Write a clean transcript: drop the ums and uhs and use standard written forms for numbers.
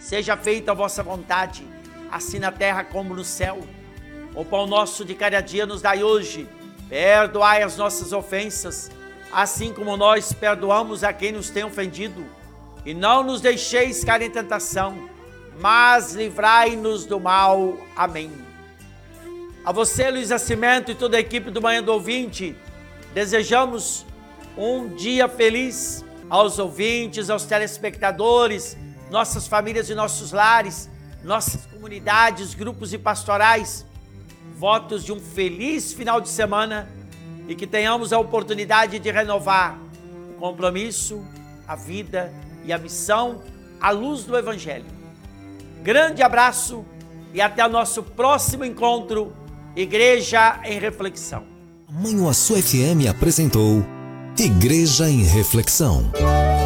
Seja feita a vossa vontade, assim na terra como no céu. O pão nosso de cada dia nos dai hoje. Perdoai as nossas ofensas, assim como nós perdoamos a quem nos tem ofendido. E não nos deixeis cair em tentação, mas livrai-nos do mal. Amém. A você, Luiz Nascimento, e toda a equipe do Manhã do Ouvinte, desejamos um dia feliz. Aos ouvintes, aos telespectadores, nossas famílias e nossos lares, nossas comunidades, grupos e pastorais, votos de um feliz final de semana e que tenhamos a oportunidade de renovar o compromisso, a vida e a missão à luz do Evangelho. Grande abraço e até o nosso próximo encontro, Igreja em Reflexão. Manhuaçu FM apresentou Igreja em Reflexão.